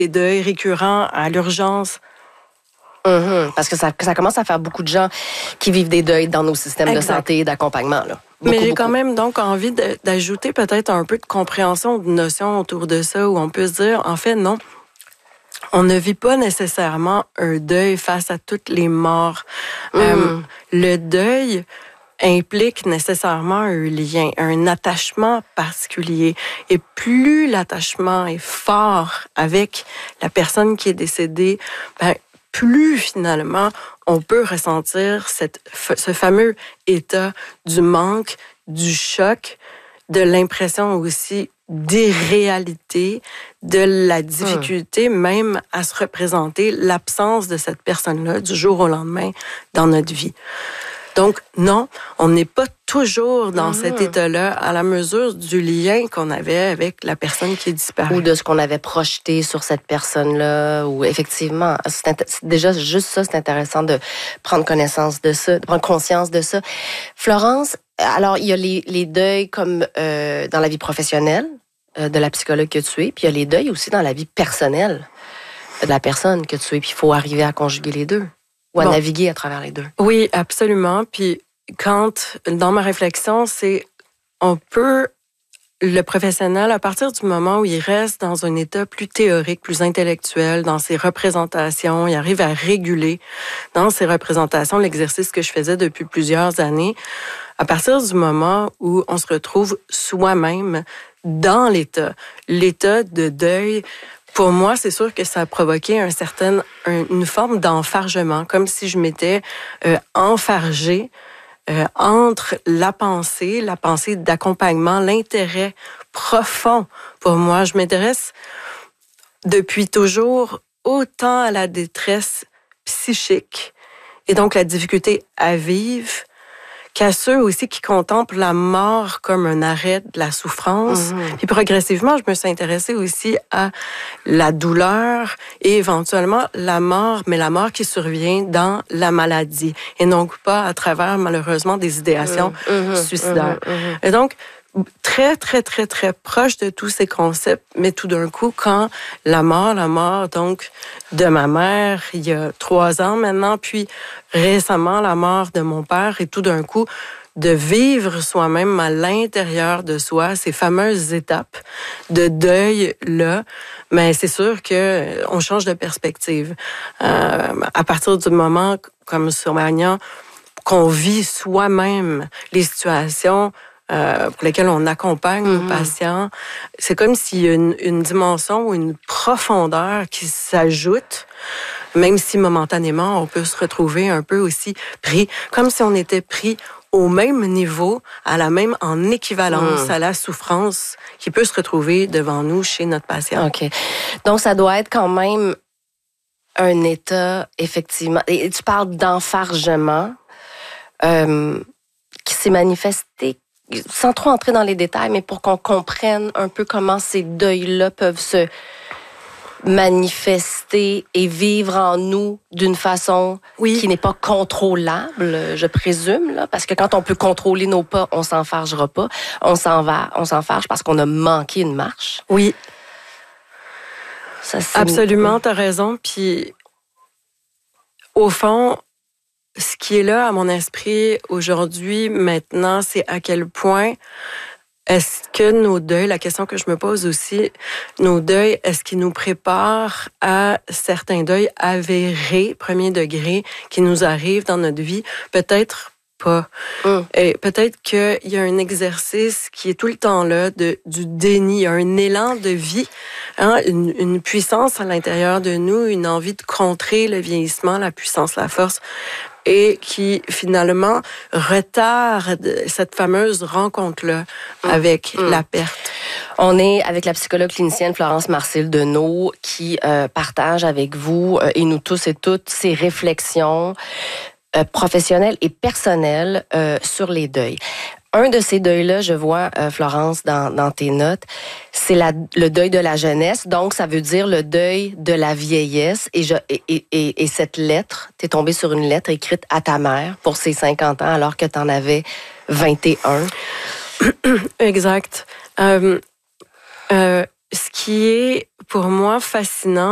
des deuils récurrents à l'urgence. Parce que ça commence à faire beaucoup de gens qui vivent des deuils dans nos systèmes de santé et d'accompagnement. Là. Mais j'ai quand même donc envie d'ajouter peut-être un peu de compréhension, de notion autour de ça, où on peut se dire, en fait, non, on ne vit pas nécessairement un deuil face à toutes les morts. Le deuil implique nécessairement un lien, un attachement particulier. Et plus l'attachement est fort avec la personne qui est décédée, plus finalement on peut ressentir ce fameux état du manque, du choc, de l'impression aussi d'irréalité, de la difficulté même à se représenter l'absence de cette personne-là du jour au lendemain dans notre vie. Donc, non, on n'est pas toujours dans cet état-là à la mesure du lien qu'on avait avec la personne qui est disparue. Ou de ce qu'on avait projeté sur cette personne-là. Ou effectivement, déjà, juste ça, c'est intéressant de prendre connaissance de ça, de prendre conscience de ça. Florence, alors, il y a les deuils comme dans la vie professionnelle de la psychologue que tu es, puis il y a les deuils aussi dans la vie personnelle de la personne que tu es, puis il faut arriver à conjuguer les deux. Ou à naviguer à travers les deux. Oui, absolument. Puis dans ma réflexion, c'est le professionnel, à partir du moment où il reste dans un état plus théorique, plus intellectuel, dans ses représentations, il arrive à réguler dans ses représentations l'exercice que je faisais depuis plusieurs années. À partir du moment où on se retrouve soi-même dans l'état de deuil, pour moi, c'est sûr que ça a provoqué une forme d'enfargement, comme si je m'étais enfargée entre la pensée d'accompagnement, l'intérêt profond. Pour moi, je m'intéresse depuis toujours autant à la détresse psychique et donc la difficulté à vivre qu'à ceux aussi qui contemplent la mort comme un arrêt de la souffrance. Puis progressivement, je me suis intéressée aussi à la douleur et éventuellement la mort, mais la mort qui survient dans la maladie et non pas à travers, malheureusement, des idéations suicidaires. Et donc, très, très, très, très proche de tous ces concepts, mais tout d'un coup, quand la mort, donc, de ma mère, il y a 3 ans maintenant, puis récemment, la mort de mon père, et tout d'un coup, de vivre soi-même à l'intérieur de soi, ces fameuses étapes de deuil-là, mais c'est sûr que on change de perspective. À partir du moment, comme sur Magnan, qu'on vit soi-même les situations pour lesquels on accompagne nos patients. C'est comme s'il y a une dimension ou une profondeur qui s'ajoute, même si momentanément, on peut se retrouver un peu aussi pris, comme si on était pris au même niveau, en équivalence à la souffrance qui peut se retrouver devant nous chez notre patient. OK. Donc, ça doit être quand même un état, effectivement. Et tu parles d'enfargement qui s'est manifesté sans trop entrer dans les détails, mais pour qu'on comprenne un peu comment ces deuils-là peuvent se manifester et vivre en nous d'une façon qui n'est pas contrôlable, je présume, là, parce que quand on peut contrôler nos pas, on s'enfargera pas. On s'enfarge parce qu'on a manqué une marche. Oui. Ça, absolument, t'as raison. Puis, au fond, ce qui est là à mon esprit aujourd'hui, maintenant, c'est à quel point est-ce que nos deuils, la question que je me pose aussi, nos deuils, est-ce qu'ils nous préparent à certains deuils avérés, premier degré, qui nous arrivent dans notre vie? Peut-être pas. Et peut-être qu'il y a un exercice qui est tout le temps là du déni, un élan de vie, une puissance à l'intérieur de nous, une envie de contrer le vieillissement, la puissance, la force, et qui finalement retarde cette fameuse rencontre-là avec la perte. On est avec la psychologue clinicienne Florence Marcil-Deneau qui partage avec vous et nous tous et toutes ses réflexions professionnelles et personnelles sur les deuils. Un de ces deuils-là, je vois, Florence, dans tes notes, c'est le deuil de la jeunesse. Donc, ça veut dire le deuil de la vieillesse. Et cette lettre, t'es tombée sur une lettre écrite à ta mère pour ses 50 ans alors que t'en avais 21. Exact. Ce qui est, pour moi, fascinant,